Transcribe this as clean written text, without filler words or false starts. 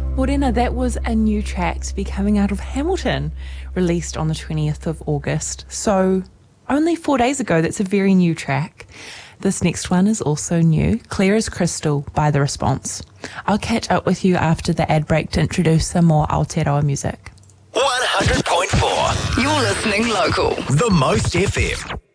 Morena, that was a new track to be coming out of Hamilton, released on the 20th of August. So only 4 days ago, that's a very new track. This next one is also new, Clear as Crystal by The Response. I'll catch up with you after the ad break to introduce some more Aotearoa music. 100.4. You're listening local. The Most FM.